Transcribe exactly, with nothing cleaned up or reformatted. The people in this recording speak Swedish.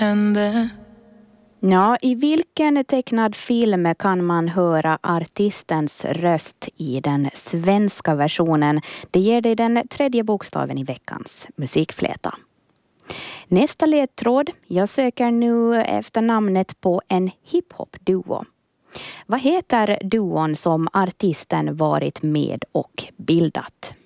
hände. Ja, i vilken tecknad film kan man höra artistens röst i den svenska versionen? Det ger dig den tredje bokstaven i veckans musikfläta. Nästa ledtråd. Jag söker nu efter namnet på en hiphop-duo. Vad heter duon som artisten varit med och bildat?